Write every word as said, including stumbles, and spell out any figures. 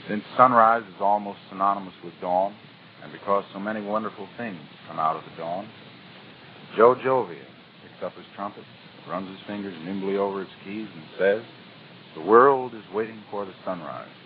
Since sunrise is almost synonymous with dawn, and because so many wonderful things come out of the dawn, Joe Jovian picks up his trumpet, runs his fingers nimbly over its keys, and says, "The world is waiting for the sunrise."